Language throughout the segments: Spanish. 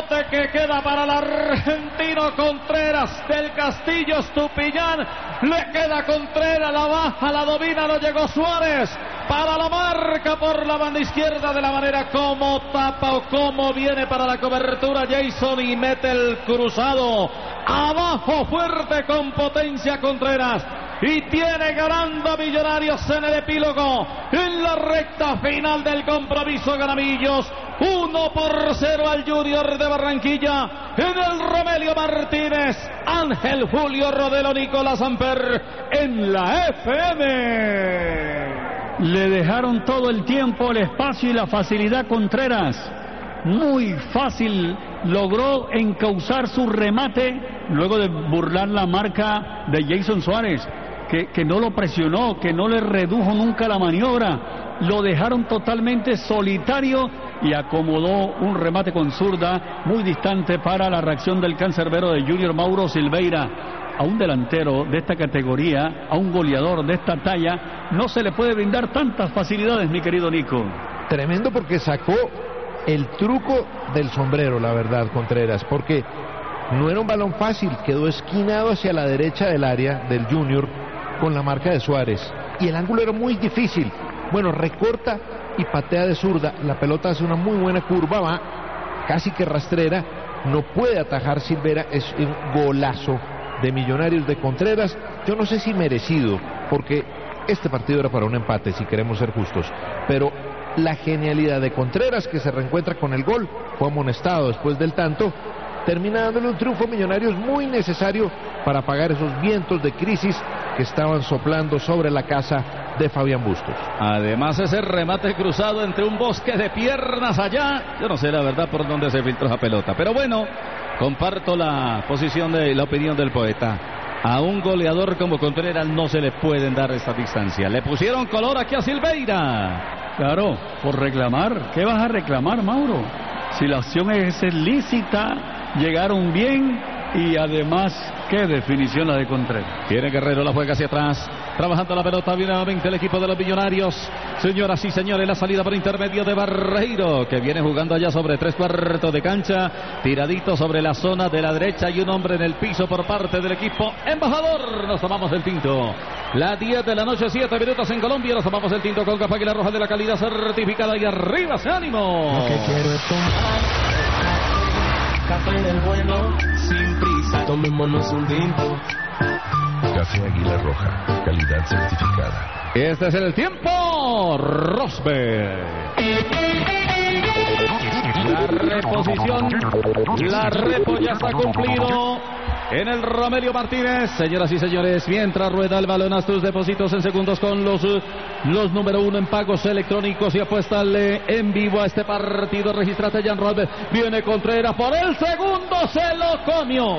rebote que queda para el argentino Contreras del Castillo Estupiñán. Le queda Contreras, la baja, la domina, no llegó Suárez. Para la marca por la banda izquierda, de la manera como tapa o como viene para la cobertura Jason y mete el cruzado. Abajo fuerte con potencia Contreras. Y tiene ganando a Millonarios en el epílogo, en la recta final del compromiso. Garamillos 1-0 al Junior de Barranquilla en el Romelio Martínez. Ángel Julio Rodelo, Nicolás Amper en la FM. Le dejaron todo el tiempo, el espacio y la facilidad Contreras. Muy fácil logró encauzar su remate luego de burlar la marca de Jason Suárez, que no lo presionó, que no le redujo nunca la maniobra. Lo dejaron totalmente solitario y acomodó un remate con zurda muy distante para la reacción del cancerbero de Junior, Mauro Silveira. A un delantero de esta categoría, a un goleador de esta talla, no se le puede brindar tantas facilidades, mi querido Nico. Tremendo, porque sacó el truco del sombrero, la verdad, Contreras, porque no era un balón fácil, quedó esquinado hacia la derecha del área del Junior con la marca de Suárez, y el ángulo era muy difícil. Bueno, recorta y patea de zurda, la pelota hace una muy buena curva, va casi que rastrera, no puede atajar Silveira. Es un golazo de Millonarios de Contreras, yo no sé si merecido, porque este partido era para un empate, si queremos ser justos, pero la genialidad de Contreras, que se reencuentra con el gol, fue amonestado después del tanto, termina dándole un triunfo a Millonarios muy necesario para apagar esos vientos de crisis que estaban soplando sobre la casa de Fabián Bustos. Además, ese remate cruzado entre un bosque de piernas allá, yo no sé la verdad por dónde se filtró esa pelota, pero bueno, comparto la posición de la opinión del poeta. A un goleador como Contreras no se le pueden dar esta distancia. Le pusieron color aquí a Silveira. Claro, por reclamar. ¿Qué vas a reclamar, Mauro? Si la acción es lícita, llegaron bien y además, qué definición la de Contreras. Tiene Guerrero, la juega hacia atrás. Trabajando la pelota, viene nuevamente el equipo de los Millonarios. Señoras y señores, la salida por intermedio de Barreiro, que viene jugando allá sobre 3/4 de cancha, tiradito sobre la zona de la derecha, y un hombre en el piso por parte del equipo embajador. Nos tomamos el tinto. Las 10 de la noche, 7 minutos en Colombia. Nos tomamos el tinto con Café Águila Roja de la calidad certificada, y arriba ese ánimo. Lo que quiero es tomar café del bueno, sin prisa. Tomémonos un tinto. Café Águila Roja, calidad certificada. Este es el tiempo. Rosberg. La reposición, la repo ya está cumplido en el Romelio Martínez. Señoras y señores, mientras rueda el balón a tus depósitos en segundos con los número 1 en pagos electrónicos, y apuéstale en vivo a este partido. Regístrate ya en Rosberg. Viene Contreras por el segundo, se lo comió.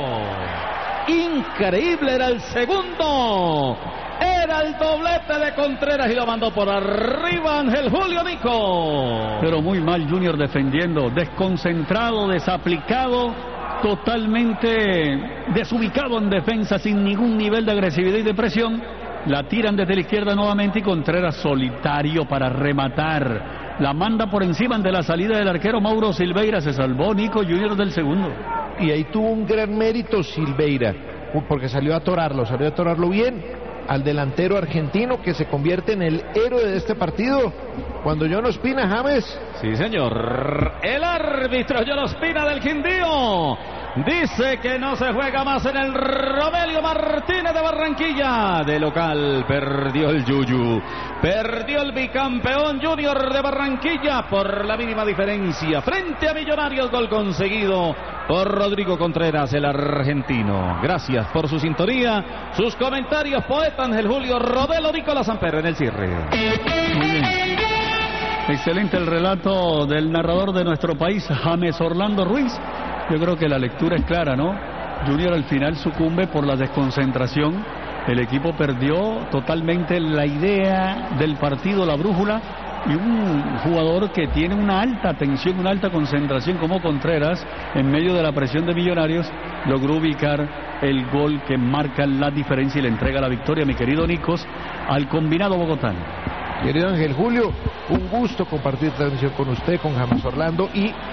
Increíble, era el segundo. Era el doblete de Contreras y lo mandó por arriba Ángel Julio, Nico. Pero muy mal Junior defendiendo, desconcentrado, desaplicado, totalmente desubicado en defensa, sin ningún nivel de agresividad y de presión. La tiran desde la izquierda nuevamente y Contreras solitario para rematar. La manda por encima de la salida del arquero Mauro Silveira. Se salvó Nico Junior del segundo. Y ahí tuvo un gran mérito Silveira, porque salió a atorarlo bien al delantero argentino, que se convierte en el héroe de este partido. Cuando John Ospina, James. Sí, señor. El árbitro John Ospina del Quindío dice que no se juega más en el Romelio Martínez de Barranquilla. De local perdió el Yuyu. Perdió el bicampeón Junior de Barranquilla por la mínima diferencia. Frente a Millonarios, gol conseguido por Rodrigo Contreras, el argentino. Gracias por su sintonía, sus comentarios, poeta Ángel Julio Rodelo, Nicolás Amper en el cierre. Muy bien. Excelente el relato del narrador de nuestro país, James Orlando Ruiz. Yo creo que la lectura es clara, ¿no? Junior al final sucumbe por la desconcentración. El equipo perdió totalmente la idea del partido, la brújula. Y un jugador que tiene una alta tensión, una alta concentración como Contreras, en medio de la presión de Millonarios, logró ubicar el gol que marca la diferencia y le entrega la victoria, mi querido Nicos, al combinado bogotano. Querido Ángel Julio, un gusto compartir transmisión con usted, con James Orlando, y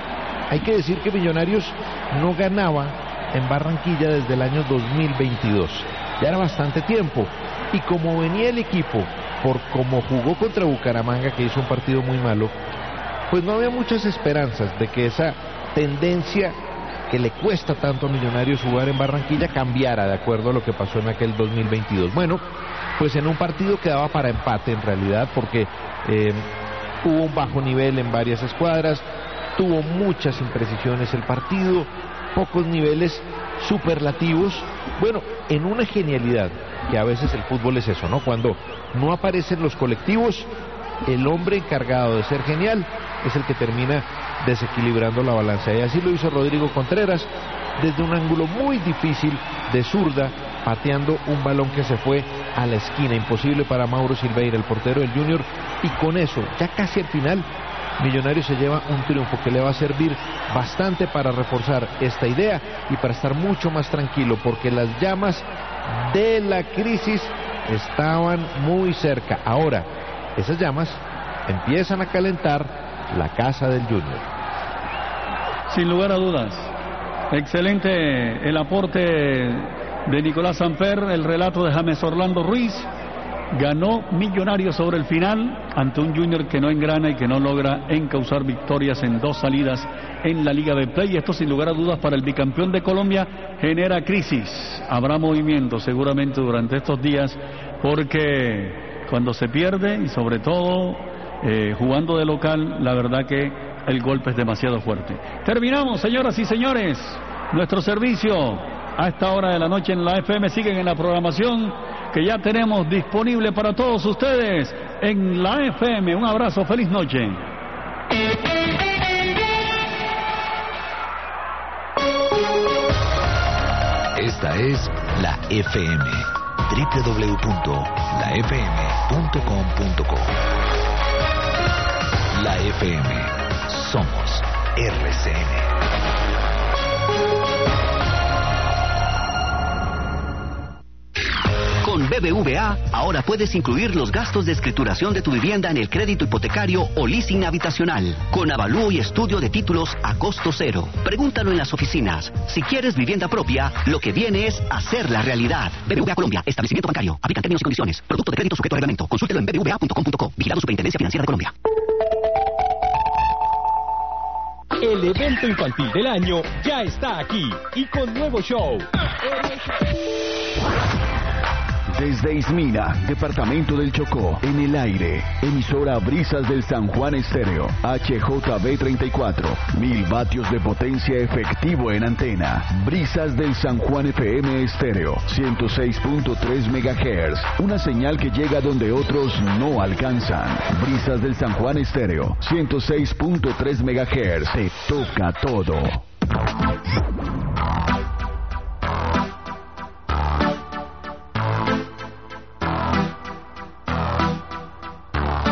Hay que decir que Millonarios no ganaba en Barranquilla desde el año 2022. Ya era bastante tiempo. Y como venía el equipo, por como jugó contra Bucaramanga, que hizo un partido muy malo, pues no había muchas esperanzas de que esa tendencia que le cuesta tanto a Millonarios jugar en Barranquilla cambiara de acuerdo a lo que pasó en aquel 2022. Bueno, pues en un partido que daba para empate en realidad, porque hubo un bajo nivel en varias escuadras, tuvo muchas imprecisiones el partido, pocos niveles superlativos, bueno, en una genialidad, que a veces el fútbol es eso, ¿no? Cuando no aparecen los colectivos, el hombre encargado de ser genial es el que termina desequilibrando la balanza, y así lo hizo Rodrigo Contreras desde un ángulo muy difícil de zurda, pateando un balón que se fue a la esquina, imposible para Mauro Silveira, el portero del Junior, y con eso, ya casi al final, Millonarios se lleva un triunfo que le va a servir bastante para reforzar esta idea y para estar mucho más tranquilo, porque las llamas de la crisis estaban muy cerca. Ahora, esas llamas empiezan a calentar la casa del Junior. Sin lugar a dudas, excelente el aporte de Nicolás Samper, el relato de James Orlando Ruiz. Ganó Millonarios sobre el final ante un Junior que no engrana y que no logra encauzar victorias en 2 salidas en la Liga de Play. Y esto, sin lugar a dudas, para el bicampeón de Colombia genera crisis. Habrá movimiento seguramente durante estos días, porque cuando se pierde y sobre todo jugando de local, la verdad que el golpe es demasiado fuerte. Terminamos, señoras y señores, nuestro servicio a esta hora de la noche en la FM. Siguen en la programación que ya tenemos disponible para todos ustedes en la FM. Un abrazo, feliz noche. Esta es la FM, www.lafm.com.co. La FM, somos RCN. Con BBVA, ahora puedes incluir los gastos de escrituración de tu vivienda en el crédito hipotecario o leasing habitacional, con avalúo y estudio de títulos a costo cero. Pregúntalo en las oficinas. Si quieres vivienda propia, lo que viene es hacerla realidad. BBVA Colombia, establecimiento bancario. Aplican términos y condiciones. Producto de crédito sujeto a reglamento. Consúltelo en bbva.com.co. Vigilado Superintendencia Financiera de Colombia. El evento infantil del año ya está aquí y con nuevo show. Desde Ismina, departamento del Chocó, en el aire, emisora Brisas del San Juan Estéreo, HJB 34, 1000 vatios de potencia efectivo en antena. Brisas del San Juan FM Estéreo, 106.3 MHz, una señal que llega donde otros no alcanzan. Brisas del San Juan Estéreo, 106.3 MHz, te toca todo.